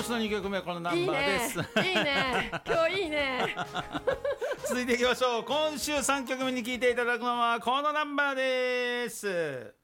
もしの2曲目はこのナンバーです。 いいね今日いいね続いていきましょう。今週3曲目に聴いていただくのはこのナンバーです。